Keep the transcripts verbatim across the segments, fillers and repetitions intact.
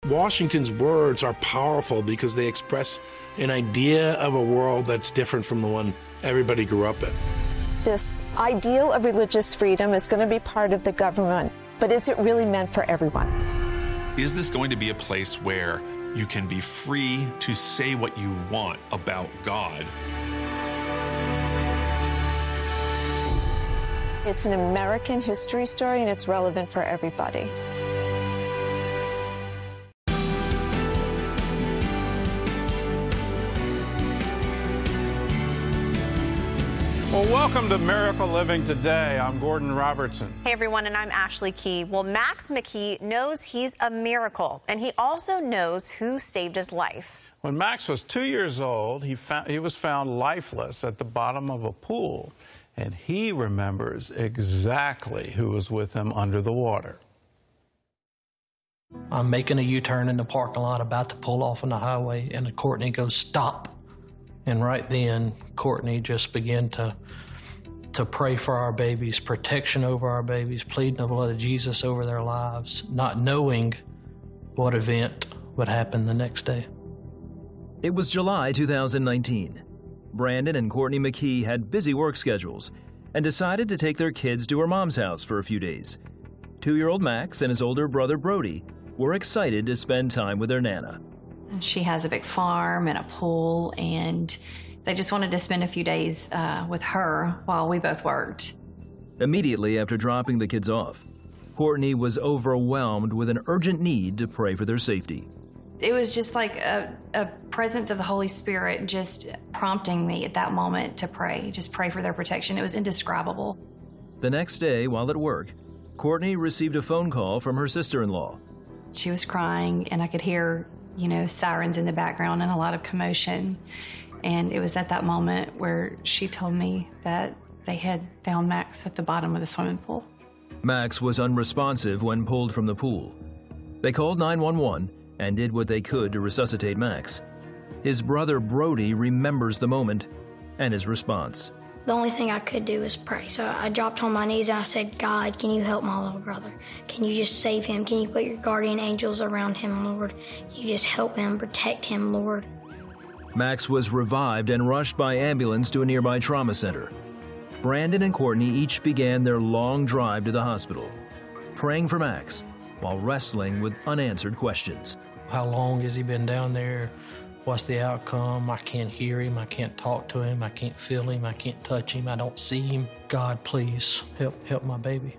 Washington's words are powerful because they express an idea of a world that's different from the one everybody grew up in. This ideal of religious freedom is going to be part of the government, but is it really meant for everyone? Is this going to be a place where you can be free to say what you want about God? It's an American history story, and it's relevant for everybody. Well, welcome to Miracle Living Today. I'm Gordon Robertson. Hey, everyone, and I'm Ashley Key. Well, Max McKee knows he's a miracle, and he also knows who saved his life. When Max was two years old, he, found, he was found lifeless at the bottom of a pool, and he remembers exactly who was with him under the water. I'm making a U-turn in the parking lot, about to pull off on the highway, and Courtney goes, "Stop." And right then, Courtney just began to, to pray for our babies, protection over our babies, pleading the blood of Jesus over their lives, not knowing what event would happen the next day. It was July two thousand nineteen. Brandon and Courtney McKee had busy work schedules and decided to take their kids to her mom's house for a few days. Two-year-old Max and his older brother Brody were excited to spend time with their Nana. She has a big farm and a pool, and they just wanted to spend a few days uh, with her while we both worked. Immediately after dropping the kids off, Courtney was overwhelmed with an urgent need to pray for their safety. It was just like a, a presence of the Holy Spirit just prompting me at that moment to pray, just pray for their protection. It was indescribable. The next day, while at work, Courtney received a phone call from her sister-in-law. She was crying, and I could hear, you know, sirens in the background and a lot of commotion. And it was at that moment where she told me that they had found Max at the bottom of the swimming pool. Max was unresponsive when pulled from the pool. They called nine one one and did what they could to resuscitate Max. His brother Brody remembers the moment and his response. The only thing I could do was pray. So I dropped on my knees and I said, "God, can you help my little brother? Can you just save him? Can you put your guardian angels around him, Lord? Can you just help him, protect him, Lord?" Max was revived and rushed by ambulance to a nearby trauma center. Brandon and Courtney each began their long drive to the hospital, praying for Max while wrestling with unanswered questions. How long has he been down there? What's the outcome? I can't hear him. I can't talk to him. I can't feel him. I can't touch him. I don't see him. God, please help help my baby.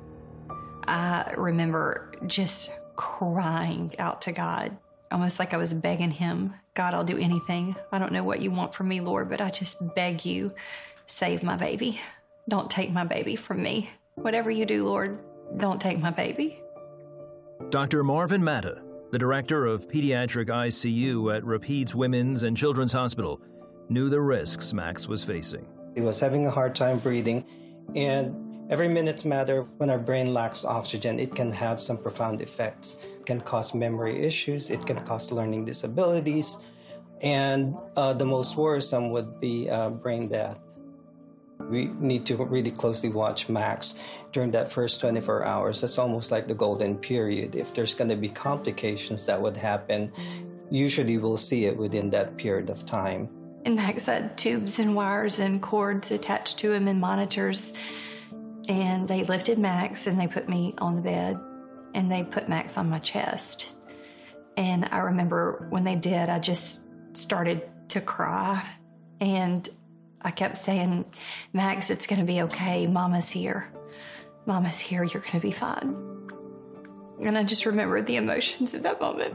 I remember just crying out to God, almost like I was begging him, "God, I'll do anything. I don't know what you want from me, Lord, but I just beg you, save my baby. Don't take my baby from me. Whatever you do, Lord, don't take my baby." Doctor Marvin Matta, the director of pediatric I C U at Rapides Women's and Children's Hospital, knew the risks Max was facing. He was having a hard time breathing, and every minute's matter. When our brain lacks oxygen, it can have some profound effects. It can cause memory issues, it can cause learning disabilities, and uh, the most worrisome would be uh, brain death. We need to really closely watch Max during that first twenty-four hours. It's almost like the golden period. If there's going to be complications that would happen, usually we'll see it within that period of time. And Max had tubes and wires and cords attached to him and monitors. And they lifted Max and they put me on the bed and they put Max on my chest. And I remember when they did, I just started to cry. And I kept saying, "Max, it's going to be okay. Mama's here. Mama's here. You're going to be fine." And I just remember the emotions of that moment.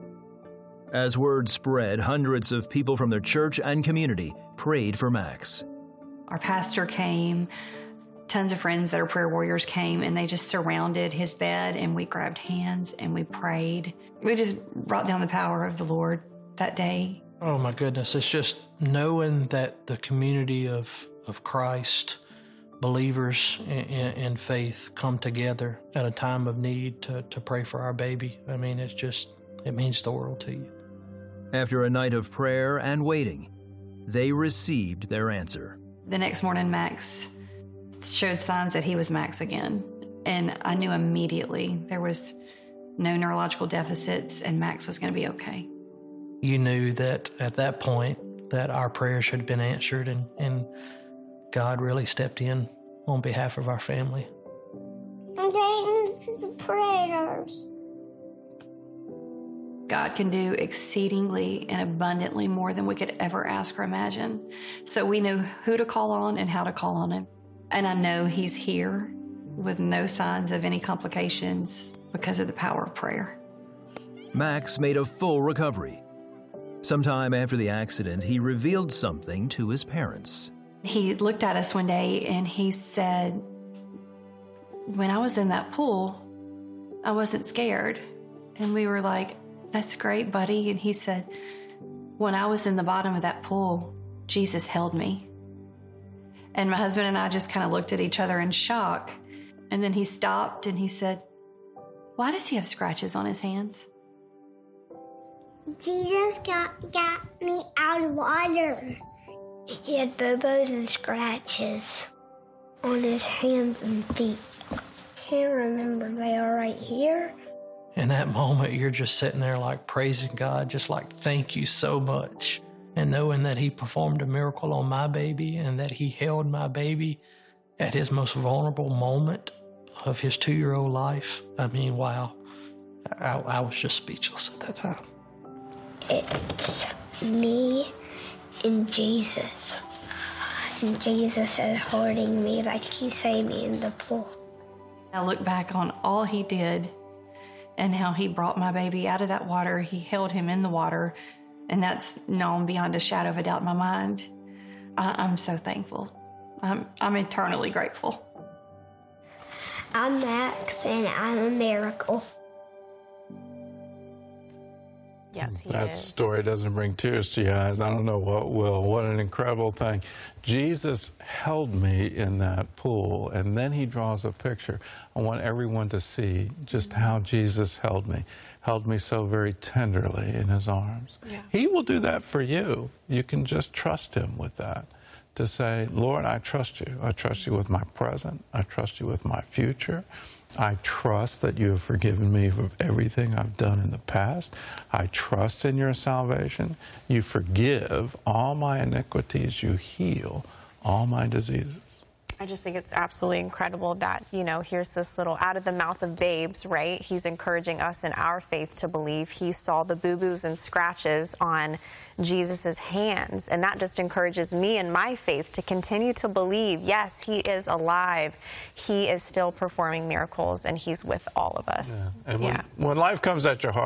As word spread, hundreds of people from their church and community prayed for Max. Our pastor came, tons of friends that are prayer warriors came, and they just surrounded his bed, and we grabbed hands and we prayed. We just brought down the power of the Lord that day. Oh my goodness, it's just knowing that the community of, of Christ, believers in, in, in faith come together at a time of need to, to pray for our baby. I mean, it's just, it means the world to you. After a night of prayer and waiting, they received their answer. The next morning, Max showed signs that he was Max again. And I knew immediately there was no neurological deficits, and Max was going to be okay. You knew that at that point that our prayers had been answered, and, and God really stepped in on behalf of our family. I'm getting the prayers. God can do exceedingly and abundantly more than we could ever ask or imagine. So we knew who to call on and how to call on him. And I know he's here with no signs of any complications because of the power of prayer. Max made a full recovery. Sometime after the accident, he revealed something to his parents. He looked at us one day and he said, when I was in that pool, I wasn't scared. And we were like, that's great, buddy. And he said, when I was in the bottom of that pool, Jesus held me. And my husband and I just kind of looked at each other in shock. And then he stopped and he said, why does he have scratches on his hands? Jesus got, got me out of water. He had bobos and scratches on his hands and feet. Can't remember, they are right here. In that moment, you're just sitting there like praising God, just like, thank you so much. And knowing that he performed a miracle on my baby and that he held my baby at his most vulnerable moment of his two-year-old life. I mean, wow. I, I was just speechless at that time. It's me and Jesus. And Jesus is holding me like he saved me in the pool. I look back on all he did and how he brought my baby out of that water. He held him in the water, and that's known beyond a shadow of a doubt in my mind. I, I'm so thankful. I'm, I'm eternally grateful. I'm Max, and I'm a miracle. Yes, he that is. story doesn't bring tears to your eyes. I don't know what will. What an incredible thing. Jesus held me in that pool, and then he draws a picture. I want everyone to see just how Jesus held me, held me so very tenderly in his arms. Yeah. He will do that for you. You can just trust him with that, to say, Lord, I trust you. I trust you with my present. I trust you with my future. I trust that you have forgiven me for everything I've done in the past. I trust in your salvation. You forgive all my iniquities. You heal all my diseases. I just think it's absolutely incredible that, you know, here's this little out of the mouth of babes, right? He's encouraging us in our faith to believe. He saw the boo-boos and scratches on Jesus's hands, and that just encourages me in my faith to continue to believe, yes, he is alive. He is still performing miracles, and he's with all of us. Yeah. And yeah. when, when life comes at your heart,